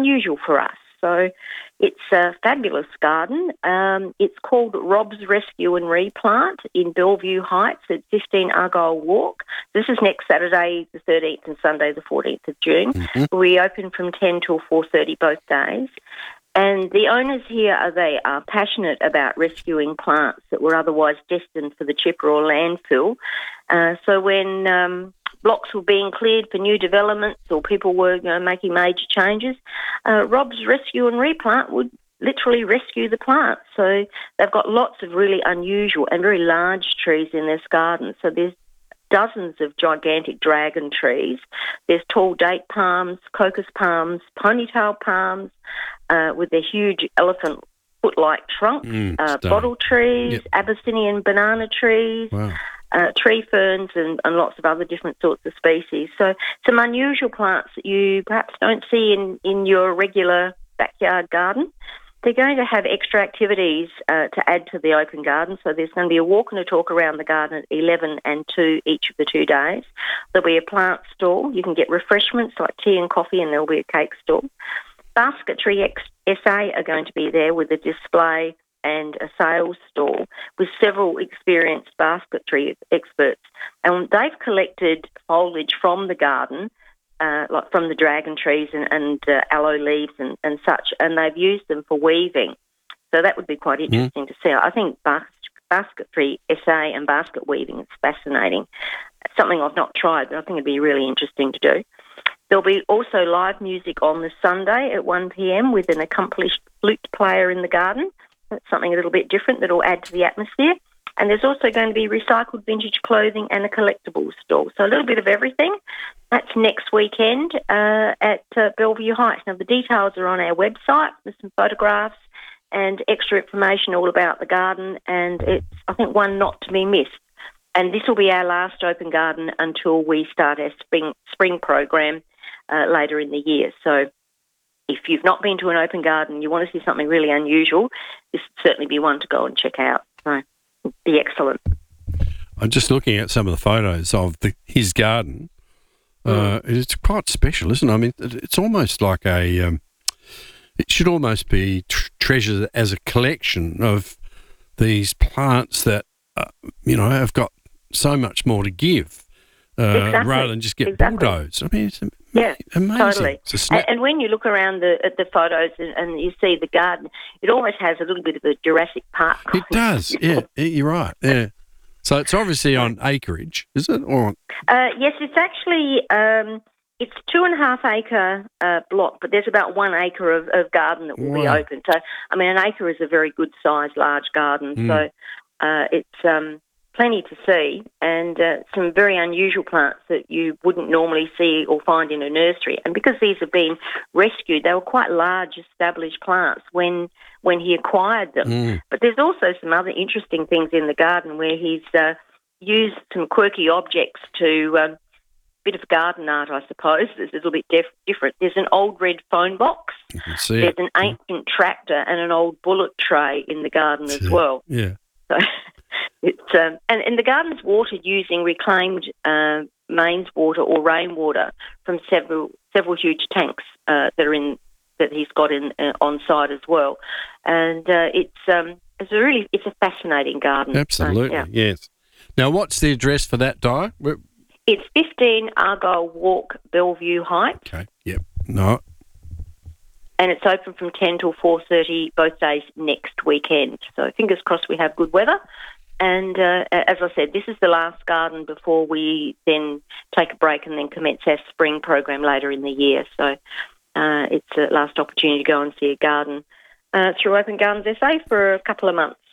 unusual for us. So it's a fabulous garden. It's called Rob's Rescue and Replant in Bellevue Heights at 15 Argyle Walk. This is next Saturday the 13th and Sunday the 14th of June. Mm-hmm. We open from 10 till 4:30 both days. And the owners here they are passionate about rescuing plants that were otherwise destined for the chipper or landfill. So when blocks were being cleared for new developments or people were making major changes, Rob's Rescue and Replant would literally rescue the plants. So they've got lots of really unusual and very large trees in this garden. So there's dozens of gigantic dragon trees. There's tall date palms, crocus palms, ponytail palms with their huge elephant foot-like trunks, bottle trees, yep. Abyssinian banana trees, wow. Tree ferns and lots of other different sorts of species. So some unusual plants that you perhaps don't see in your regular backyard garden. They're going to have extra activities to add to the open garden. So there's going to be a walk and a talk around the garden at 11 and 2 each of the 2 days. There'll be a plant stall. You can get refreshments like tea and coffee, and there'll be a cake stall. Basketry SA are going to be there with a display and a sales stall with several experienced basketry experts. And they've collected foliage from the garden, like from the dragon trees and aloe leaves and such, and they've used them for weaving. So that would be quite interesting to see. I think basketry SA and basket weaving is fascinating. It's something I've not tried, but I think it'd be really interesting to do. There'll be also live music on the Sunday at 1 p.m. with an accomplished flute player in the garden. That's something a little bit different that will add to the atmosphere. And there's also going to be recycled vintage clothing and a collectibles store. So a little bit of everything. That's next weekend at Bellevue Heights. Now, the details are on our website. There's some photographs and extra information all about the garden, and it's, I think, one not to be missed. And this will be our last open garden until we start our spring program later in the year. So if you've not been to an open garden, you want to see something really unusual, this would certainly be one to go and check out. So it'd be excellent. I'm just looking at some of the photos of his garden. It's quite special, isn't it? I mean, it's almost like it should almost be treasured as a collection of these plants that, have got so much more to give rather than just get bulldozed. I mean, it's amazing. Totally. And when you look around at the photos and you see the garden, it almost has a little bit of a Jurassic Park. It does, yeah. You're right, yeah. So it's obviously on acreage, is it? Or yes, it's actually it's 2.5 acre block, but there's about 1 acre of garden that will be open. So, I mean, an acre is a very good size, large garden. So it's plenty to see, and some very unusual plants that you wouldn't normally see or find in a nursery. And because these have been rescued, they were quite large, established plants when he acquired them. But there's also some other interesting things in the garden where he's used some quirky objects to bit of garden art, I suppose. It's a little bit different. There's an old red phone box. You can see There's an ancient tractor and an old bullet tray in the garden as well. Yeah. So it's and the garden's watered using reclaimed mains water or rainwater from several huge tanks that he's got on site as well, and it's a fascinating garden. Absolutely, yes. Now, what's the address for that, Di? It's 15 Argyle Walk, Bellevue Heights. Okay. Yep. No. And it's open from 10 till 4:30 both days next weekend. So fingers crossed we have good weather. And as I said, this is the last garden before we then take a break and then commence our spring program later in the year. So it's a last opportunity to go and see a garden through Open Gardens SA for a couple of months.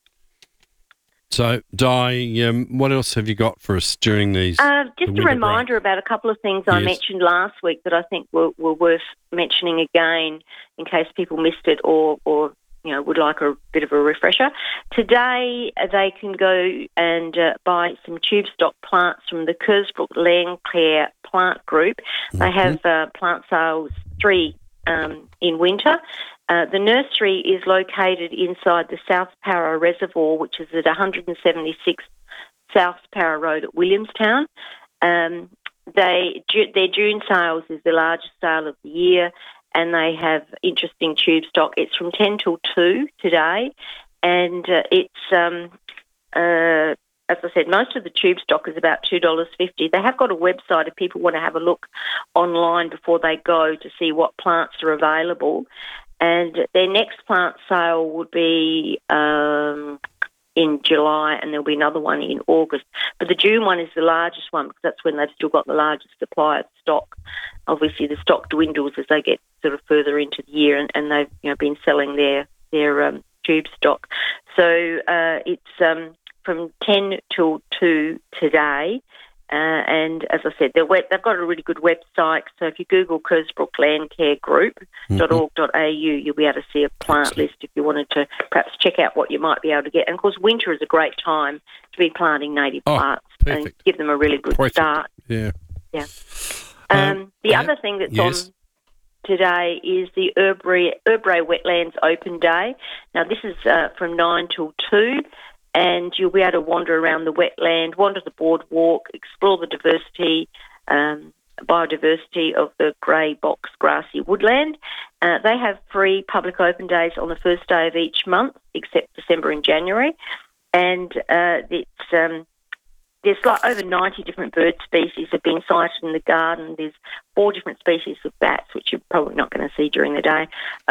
So, Di, what else have you got for us during these? Just a reminder about a couple of things I mentioned last week that I think were worth mentioning again in case people missed it or would like a bit of a refresher. Today, they can go and buy some tube stock plants from the Kersbrook Landcare Plant Group. They have plant sales 3 in winter. The nursery is located inside the South Parra Reservoir, which is at 176 South Parra Road at Williamstown. Their June sales is the largest sale of the year, and they have interesting tube stock. It's from 10 till 2 today, and it's, as I said, most of the tube stock is about $2.50. They have got a website if people want to have a look online before they go to see what plants are available. And their next plant sale would be in July, and there'll be another one in August. But the June one is the largest one because that's when they've still got the largest supply of stock. Obviously, the stock dwindles as they get sort of further into the year, and they've been selling their tube stock. So it's from 10 till 2 today. And as I said, they've got a really good website. So if you Google Kersbrook Landcare Group.org.au, you'll be able to see a plant list if you wanted to perhaps check out what you might be able to get. And of course, winter is a great time to be planting native plants and give them a really good start. Yeah. The other thing that's on today is the Erbray Wetlands Open Day. Now, this is from 9 till 2. And you'll be able to wander around the wetland, wander the boardwalk, explore the biodiversity of the grey box grassy woodland. They have free public open days on the first day of each month, except December and January. And there's like over 90 different bird species have been sighted in the garden. There's 4 different species of bats, which you're probably not going to see during the day.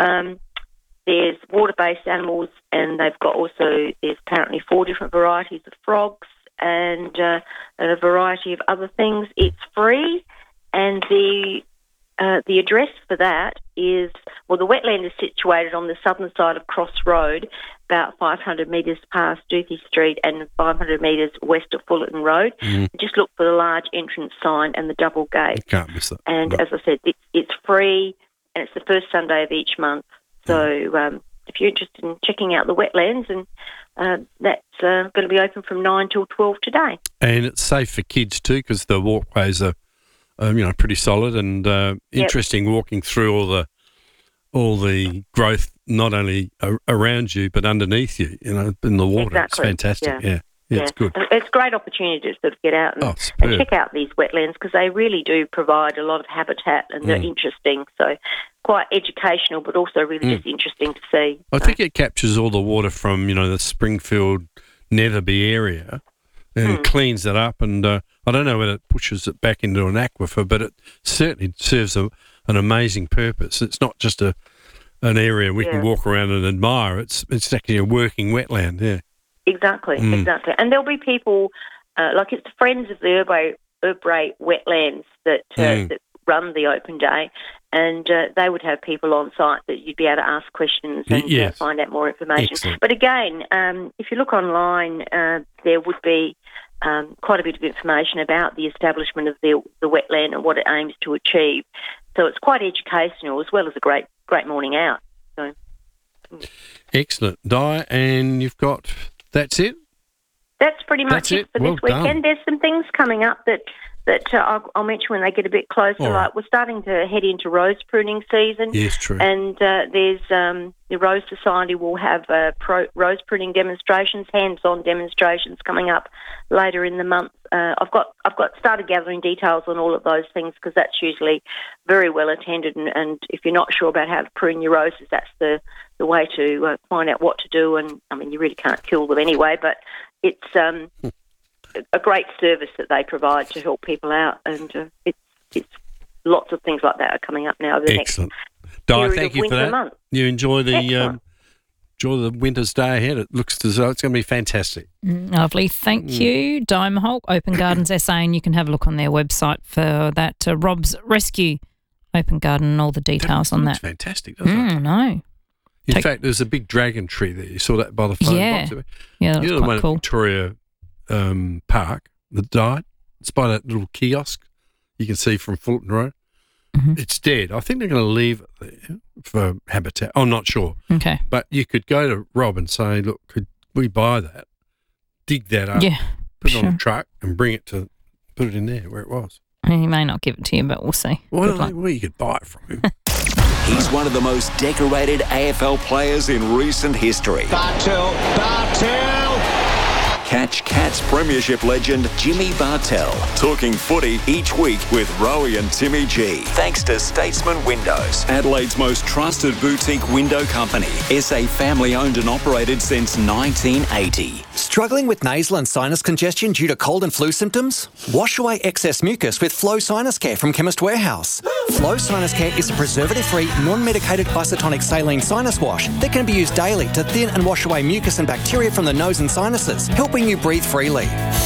There's water-based animals, and there's apparently 4 different varieties of frogs and a variety of other things. It's free, and the address for that is, the wetland is situated on the southern side of Cross Road, about 500 metres past Dookie Street and 500 metres west of Fullerton Road. Just look for the large entrance sign and the double gate. You can't miss that. And as I said, it's free, and it's the first Sunday of each month. So if you're interested in checking out the wetlands, and that's going to be open from 9 till 12 today. And it's safe for kids too, because the walkways are, pretty solid and interesting. Walking through all the growth, not only around you but underneath you. In the water. Exactly. It's fantastic. Yeah. It's good. It's a great opportunity to sort of get out and check out these wetlands because they really do provide a lot of habitat and they're interesting. So quite educational, but also really just interesting to see. I think it captures all the water from, the Springfield, Netherby area and cleans it up. And I don't know whether it pushes it back into an aquifer, but it certainly serves an amazing purpose. It's not just an area we can walk around and admire. It's actually a working wetland, Exactly. And there'll be people, like it's the Friends of the Erbray Wetlands that run the open day, and they would have people on site that you'd be able to ask questions and find out more information. Excellent. But again, if you look online, there would be quite a bit of information about the establishment of the wetland and what it aims to achieve. So it's quite educational as well as a great morning out. So. Excellent. Di, and you've got... That's it? That's pretty much it for this weekend. Done. There's some things coming up that I'll mention when they get a bit closer. Like we're starting to head into rose pruning season. Yes, true. And there's the Rose Society will have rose pruning demonstrations, hands-on demonstrations coming up later in the month. I've got started gathering details on all of those things because that's usually very well attended. And if you're not sure about how to prune your roses, that's the way to find out what to do. And I mean, you really can't kill them anyway, but it's a great service that they provide to help people out, and it's lots of things like that are coming up now over the next Di, thank you for that. Month. You enjoy the winter's day ahead. It looks as though it's going to be fantastic. Lovely. Thank you, Di Mahonk, Open Gardens SA, and you can have a look on their website for that Rob's Rescue Open Garden and all the details on that. It's fantastic, doesn't it? No. In fact, there's a big dragon tree there. You saw that by the phone box. Yeah, that was quite cool. Victoria Park that died. It's by that little kiosk you can see from Fullerton Road. It's dead. I think they're going to leave it there for habitat. I'm not sure. Okay. But you could go to Rob and say, look, could we buy that, dig that up, put it on a truck and put it in there where it was. He may not give it to you, but we'll see. Well, you could buy it from him. He's one of the most decorated AFL players in recent history. Bartel. Catch Cats Premiership legend Jimmy Bartell talking footy each week with Rowie and Timmy G. Thanks to Statesman Windows, Adelaide's most trusted boutique window company. SA family owned and operated since 1980. Struggling with nasal and sinus congestion due to cold and flu symptoms? Wash away excess mucus with Flow Sinus Care from Chemist Warehouse. Flow Sinus Care is a preservative-free, non-medicated isotonic saline sinus wash that can be used daily to thin and wash away mucus and bacteria from the nose and sinuses, helping you breathe freely.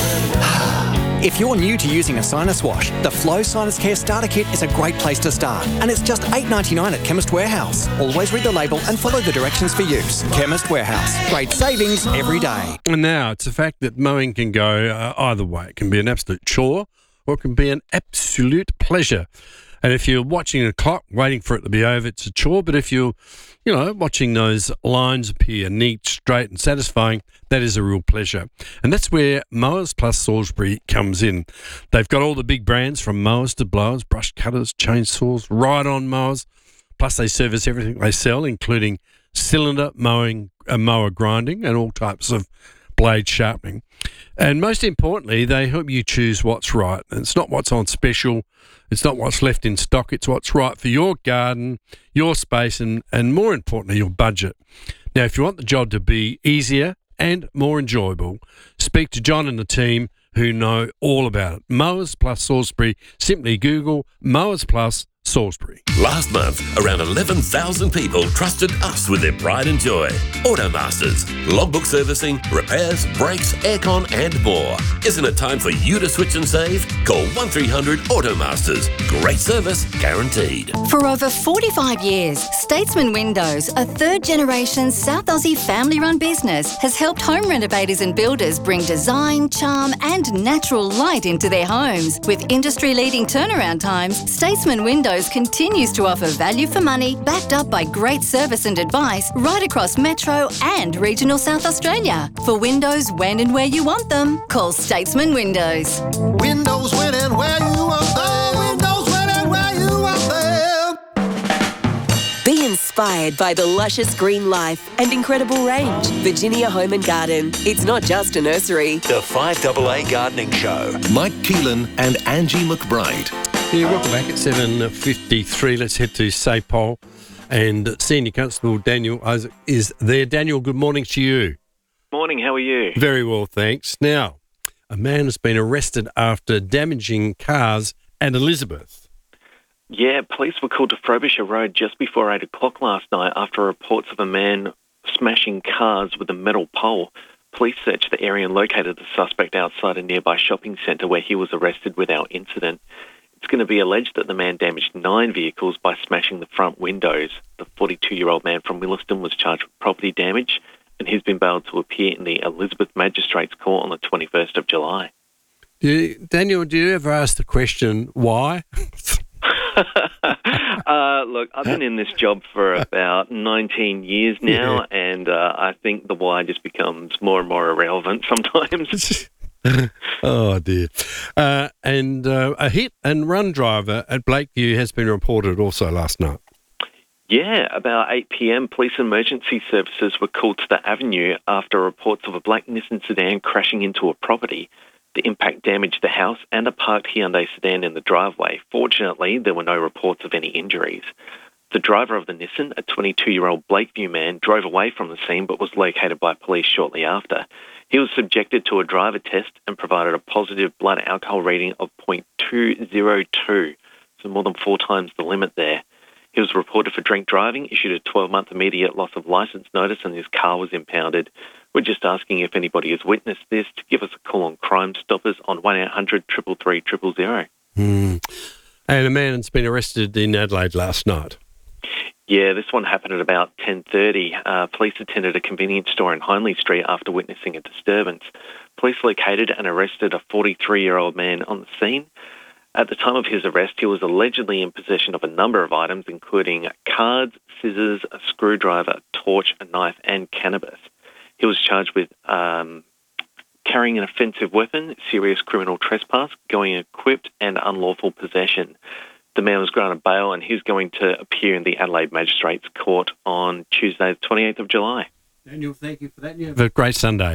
If you're new to using a sinus wash, the Flow Sinus Care Starter Kit is a great place to start, and it's just $8.99 at Chemist Warehouse. Always read the label and follow the directions for use. Chemist Warehouse. Great savings every day. And now it's a fact that mowing can go either way. It can be an absolute chore or it can be an absolute pleasure. And if you're watching a clock, waiting for it to be over, it's a chore. But if you're, watching those lines appear neat, straight and satisfying, that is a real pleasure. And that's where Mowers Plus Salisbury comes in. They've got all the big brands from mowers to blowers, brush cutters, chainsaws, ride-on mowers. Plus they service everything they sell, including cylinder mowing, mower grinding and all types of blade sharpening. And most importantly, they help you choose what's right. And it's not what's on special. It's not what's left in stock. It's what's right for your garden, your space, and more importantly, your budget. Now, if you want the job to be easier and more enjoyable, speak to John and the team who know all about it. Mowers Plus Salisbury. Simply Google Mowers Plus Salisbury. Last month, around 11,000 people trusted us with their pride and joy. Automasters, logbook servicing, repairs, brakes, aircon and more. Isn't it time for you to switch and save? Call 1300 Automasters. Great service guaranteed. For over 45 years, Statesman Windows, a third-generation South Aussie family-run business, has helped home renovators and builders bring design, charm and natural light into their homes. With industry-leading turnaround times, Statesman Windows continues to offer value for money, backed up by great service and advice right across Metro and regional South Australia. For windows when and where you want them, call Statesman Windows. Windows when and where you want them. Windows when and where you want them. Be inspired by the luscious green life and incredible range. Virginia Home and Garden. It's not just a nursery. The 5AA Gardening Show. Mike Keelan and Angie McBride. Yeah, welcome back at 7:53. Let's head to SAPOL, and Senior Constable Daniel Isaac is there. Daniel, good morning to you. Morning, how are you? Very well, thanks. Now, a man has been arrested after damaging cars at Elizabeth. Yeah, police were called to Frobisher Road just before 8 o'clock last night after reports of a man smashing cars with a metal pole. Police searched the area and located the suspect outside a nearby shopping centre where he was arrested without incident. It's going to be alleged that the man damaged 9 vehicles by smashing the front windows. The 42-year-old man from Williston was charged with property damage, and he's been bailed to appear in the Elizabeth Magistrates Court on the 21st of July. Daniel, do you ever ask the question, why? Look, I've been in this job for about 19 years now, and I think the why just becomes more and more irrelevant sometimes. Oh, dear. And a hit-and-run driver at Blakeview has been reported also last night. Yeah, about 8 p.m, police emergency services were called to the avenue after reports of a black Nissan sedan crashing into a property. The impact damaged the house and a parked Hyundai sedan in the driveway. Fortunately, there were no reports of any injuries. The driver of the Nissan, a 22-year-old Blakeview man, drove away from the scene but was located by police shortly after. He was subjected to a driver test and provided a positive blood alcohol reading of 0.202, so more than 4 times the limit there. He was reported for drink driving, issued a 12-month immediate loss of licence notice, and his car was impounded. We're just asking if anybody has witnessed this to give us a call on Crime Stoppers on 1-800-333 000. And a man has been arrested in Adelaide last night. Yeah, this one happened at about 10:30. Police attended a convenience store in Hindley Street after witnessing a disturbance. Police located and arrested a 43-year-old man on the scene. At the time of his arrest, he was allegedly in possession of a number of items, including cards, scissors, a screwdriver, a torch, a knife, and cannabis. He was charged with carrying an offensive weapon, serious criminal trespass, going equipped, and unlawful possession. The man was granted bail, and he's going to appear in the Adelaide Magistrates Court on Tuesday, the 28th of July. Daniel, thank you for that. You have a great Sunday.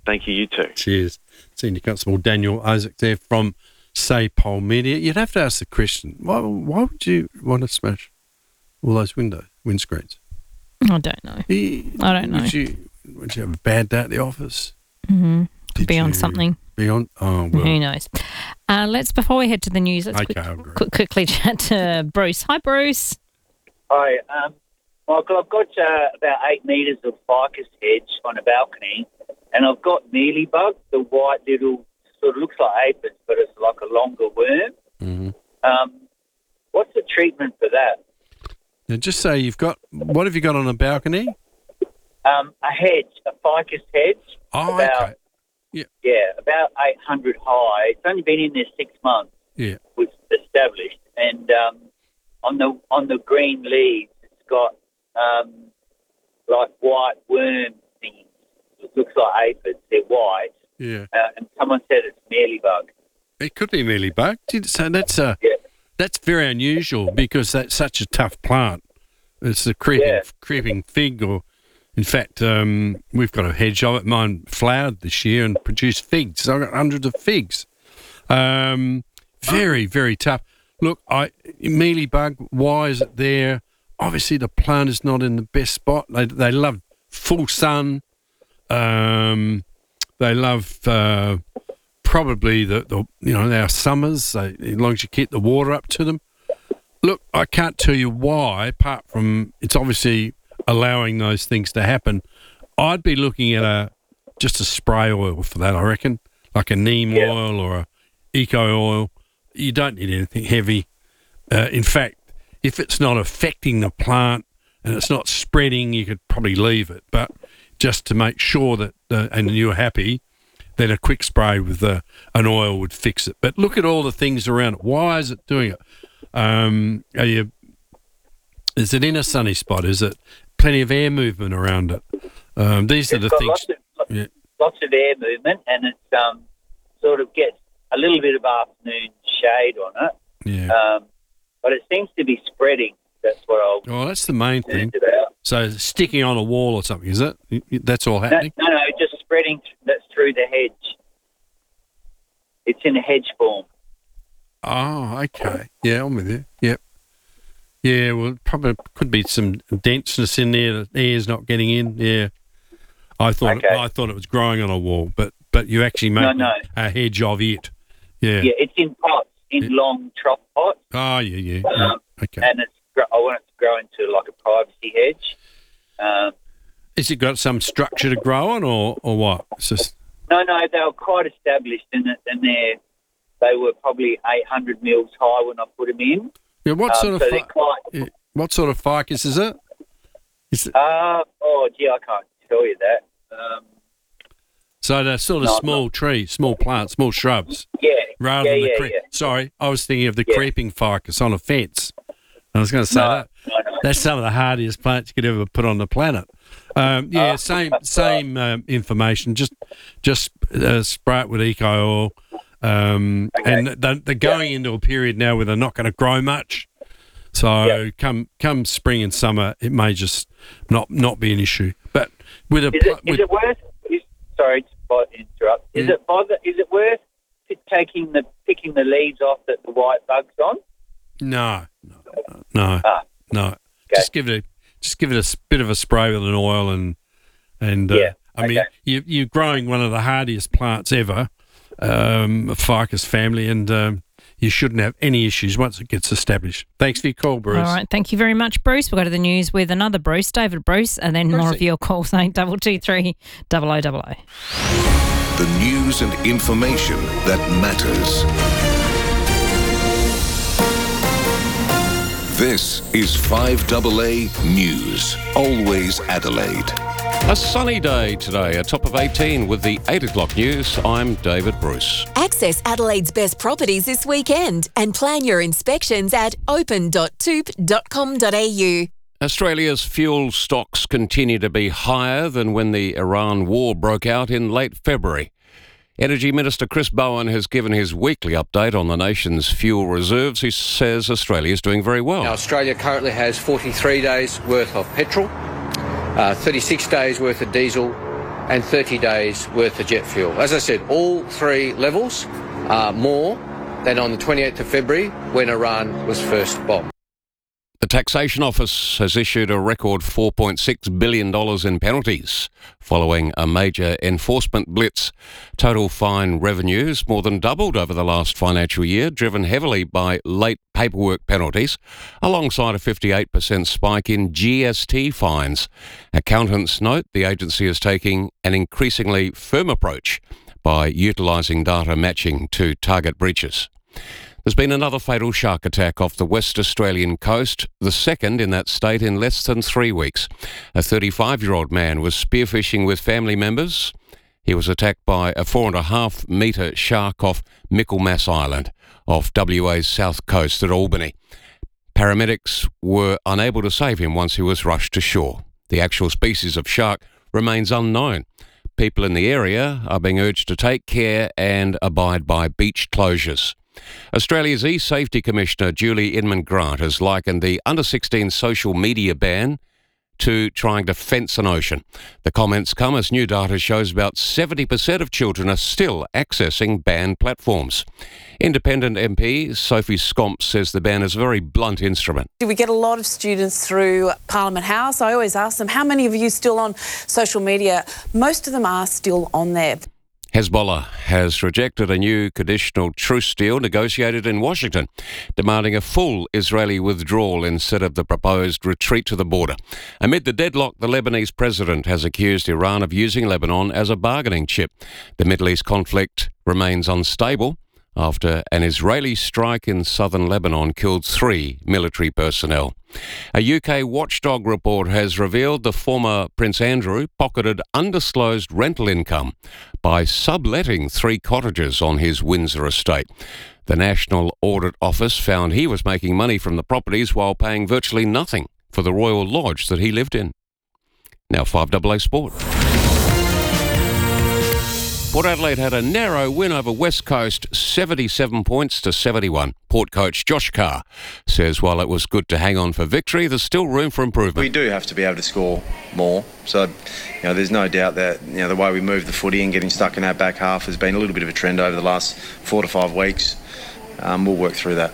Thank you, you too. Cheers. Senior Constable Daniel Isaac there from Saypol Media. You'd have to ask the question, why would you want to smash all those windscreens? I don't know. I don't know. Would you have a bad day at the office? Mm-hmm. Could be on something. Be on? Oh, well. Who knows? Before we head to the news, let's quickly chat to Bruce. Hi, Bruce. Hi, Michael. I've got about 8 metres of ficus hedge on a balcony, and I've got mealybug, the white little, sort of looks like aphids, but it's like a longer worm. Mm-hmm. What's the treatment for that? Now, just say what have you got on a balcony? A hedge, a ficus hedge. Oh, okay. Yeah, about 800 high. It's only been in there 6 months. Yeah. Was established, and on the green leaves, it's got like white worm things. It looks like aphids. They're white. Yeah. And someone said it's mealybug. It could be mealybug. So that's very unusual because that's such a tough plant. It's a creeping fig, or in fact, we've got a hedge of it. Mine flowered this year and produced figs. So I've got hundreds of figs. Very, very tough. Look, mealybug, why is it there? Obviously, the plant is not in the best spot. They love full sun. They love probably our summers. As long as you keep the water up to them. Look, I can't tell you why, apart from it's obviously allowing those things to happen. I'd be looking at just a spray oil for that, I reckon, like a neem oil or a eco oil. You don't need anything heavy. In fact, if it's not affecting the plant and it's not spreading, you could probably leave it. But just to make sure that and you're happy, then a quick spray with an oil would fix it. But look at all the things around it. Why is it doing it? Is it in a sunny spot? Is it plenty of air movement around it? These are the things. Lots of air movement, and it sort of gets a little bit of afternoon shade on it. Yeah. But it seems to be spreading. That's what I'll. Oh, that's the main thing. About. So sticking on a wall or something, is it? That's all happening? No, just spreading. That's through the hedge. It's in a hedge form. Oh, okay. Yeah, I'm with you. Yep. Yeah, well, probably could be some denseness in there. The air's not getting in. Yeah. I thought it was growing on a wall, but you actually make a hedge of it. Yeah. Yeah, it's in pots, long trough pots. Oh, yeah. Okay. And I want it to grow into like a privacy hedge. Has it got some structure to grow on, or what? It's just... No, they were quite established in it, and they were probably 800 mils high when I put them in. Yeah, what sort of ficus is it? I can't tell you that. So they're sort of small trees, small plants, small shrubs. Yeah. Rather than the Sorry, I was thinking of the creeping ficus on a fence. I was going to say that's some of the hardiest plants you could ever put on the planet. Same information. Just spray it with eco oil. And they're going into a period now where they're not going to grow much. So come spring and summer, it may just not be an issue. But with is it worth? Sorry to interrupt. Is it worth picking the leaves off that the white bug's on? No. Okay. Just give it a bit of a spray with an oil and I mean you're growing one of the hardiest plants ever. A ficus family, and you shouldn't have any issues once it gets established. Thanks for your call, Bruce. All right, thank you very much, Bruce. We'll go to the news with another Bruce, David Bruce, and then more of your calls, 8223 0000. The news and information that matters. This is 5AA News, always Adelaide. A sunny day today, a top of 18 with the 8 o'clock news. I'm David Bruce. Access Adelaide's best properties this weekend and plan your inspections at open.toop.com.au. Australia's fuel stocks continue to be higher than when the Iran war broke out in late February. Energy Minister Chris Bowen has given his weekly update on the nation's fuel reserves. He says Australia is doing very well. Now, Australia currently has 43 days worth of petrol, 36 days worth of diesel and 30 days worth of jet fuel. As I said, all three levels are more than on the 28th of February when Iran was first bombed. The Taxation Office has issued a record $4.6 billion in penalties following a major enforcement blitz. Total fine revenues more than doubled over the last financial year, driven heavily by late paperwork penalties, alongside a 58% spike in GST fines. Accountants note the agency is taking an increasingly firm approach by utilising data matching to target breaches. There's been another fatal shark attack off the West Australian coast, the second in that state in less than 3 weeks. A 35-year-old man was spearfishing with family members. He was attacked by a 4.5 metre shark off Michaelmas Island, off WA's south coast at Albany. Paramedics were unable to save him once he was rushed to shore. The actual species of shark remains unknown. People in the area are being urged to take care and abide by beach closures. Australia's E-Safety Commissioner Julie Inman-Grant has likened the under-16 social media ban to trying to fence an ocean. The comments come as new data shows about 70% of children are still accessing banned platforms. Independent MP Sophie Scomp says the ban is a very blunt instrument. We get a lot of students through Parliament House. I always ask them, how many of you still on social media? Most of them are still on there. Hezbollah has rejected a new conditional truce deal negotiated in Washington, demanding a full Israeli withdrawal instead of the proposed retreat to the border. Amid the deadlock, the Lebanese president has accused Iran of using Lebanon as a bargaining chip. The Middle East conflict remains unstable after an Israeli strike in southern Lebanon killed 3 military personnel. A UK watchdog report has revealed the former Prince Andrew pocketed undisclosed rental income by subletting 3 cottages on his Windsor estate. The National Audit Office found he was making money from the properties while paying virtually nothing for the Royal Lodge that he lived in. Now 5AA Sport. Port Adelaide had a narrow win over West Coast, 77 points to 71. Port coach Josh Carr says while it was good to hang on for victory, there's still room for improvement. We do have to be able to score more. So, there's no doubt that, the way we move the footy and getting stuck in our back half has been a little bit of a trend over the last 4 to 5 weeks. We'll work through that.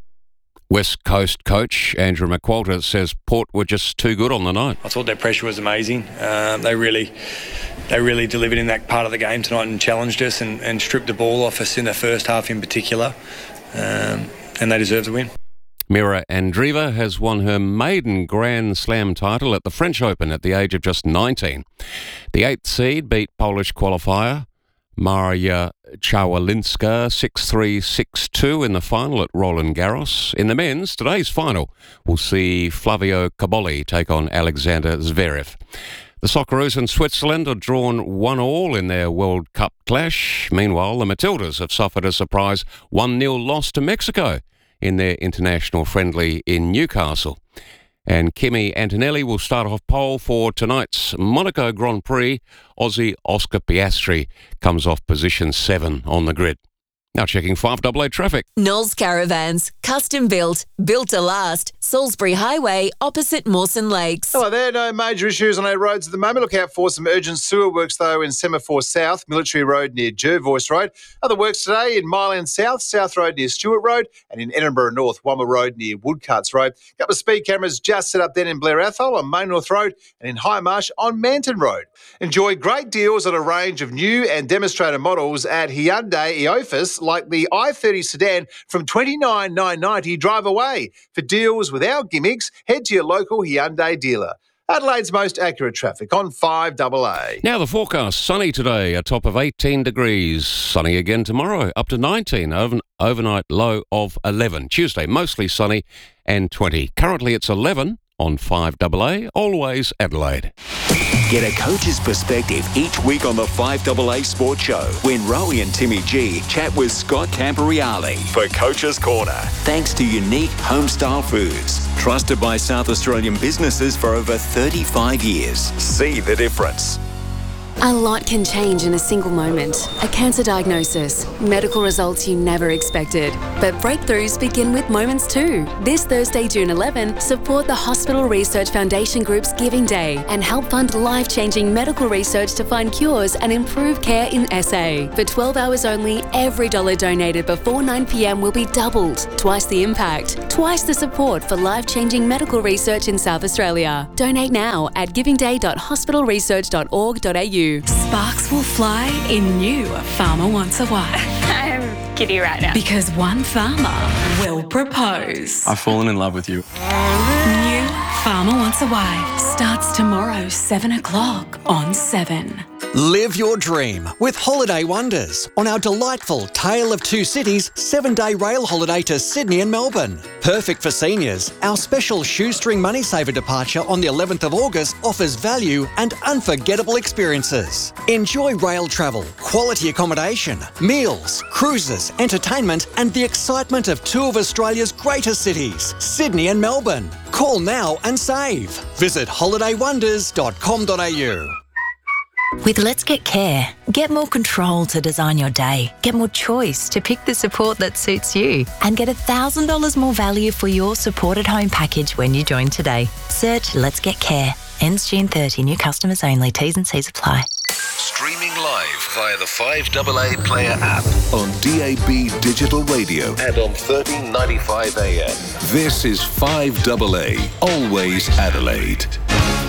West Coast coach Andrew McQualter says Port were just too good on the night. I thought their pressure was amazing. They really delivered in that part of the game tonight and challenged us and stripped the ball off us in the first half in particular. And they deserve the win. Mira Andreeva has won her maiden Grand Slam title at the French Open at the age of just 19. The 8th seed beat Polish qualifier Maria Chawalinska 6-3, 6-2 in the final at Roland Garros. In the men's, today's final will see Flavio Cobolli take on Alexander Zverev. The Socceroos in Switzerland are drawn 1-1 in their World Cup clash. Meanwhile, the Matildas have suffered a surprise 1-0 loss to Mexico in their international friendly in Newcastle. And Kimi Antonelli will start off pole for tonight's Monaco Grand Prix. Aussie Oscar Piastri comes off position 7 on the grid. Now checking 5AA traffic. Knowles Caravans, custom built, built to last. Salisbury Highway, opposite Mawson Lakes. Hello there, no major issues on our roads at the moment. Look out for some urgent sewer works though in Semaphore South, Military Road near Jervois Road. Other works today in Mile End South, South Road near Stewart Road, and in Edinburgh North, Wammer Road near Woodcuts Road. A couple of speed cameras just set up then in Blair Athol on Main North Road and in High Marsh on Manton Road. Enjoy great deals on a range of new and demonstrator models at Hyundai Eophas, like the i30 sedan from $29,990 drive away. For deals without gimmicks, head to your local Hyundai dealer. Adelaide's most accurate traffic on 5AA. Now the forecast, sunny today, a top of 18 degrees. Sunny again tomorrow, up to 19, overnight low of 11. Tuesday, mostly sunny and 20. Currently it's 11 on 5AA, always Adelaide. Get a coach's perspective each week on the 5AA Sports Show when Rowie and Timmy G chat with Scott Camporeale for Coach's Corner. Thanks to Unique Homestyle Foods, trusted by South Australian businesses for over 35 years. See the difference. A lot can change in a single moment. A cancer diagnosis, medical results you never expected. But breakthroughs begin with moments too. This Thursday, June 11, support the Hospital Research Foundation Group's Giving Day and help fund life-changing medical research to find cures and improve care in SA. For 12 hours only, every dollar donated before 9 p.m. will be doubled. Twice the impact, twice the support for life-changing medical research in South Australia. Donate now at givingday.hospitalresearch.org.au. Sparks will fly in new Farmer Wants a Wife. I'm giddy right now. Because one farmer will propose. I've fallen in love with you. New Farmer Wants a Wife starts tomorrow, 7 o'clock on 7. Live your dream with Holiday Wonders on our delightful Tale of Two Cities 7-day rail holiday to Sydney and Melbourne. Perfect for seniors, our special shoestring money saver departure on the 11th of August offers value and unforgettable experiences. Enjoy rail travel, quality accommodation, meals, cruises, entertainment and the excitement of two of Australia's greatest cities, Sydney and Melbourne. Call now and save. Visit holidaywonders.com.au. With Let's Get Care, get more control to design your day, get more choice to pick the support that suits you, and get $1,000 more value for your supported home package when you join today. Search Let's Get Care. Ends June 30. New customers only. T's and C's apply. Streaming live via the 5AA Player app on DAB Digital Radio and on 1395 AM. This is 5AA, always Adelaide.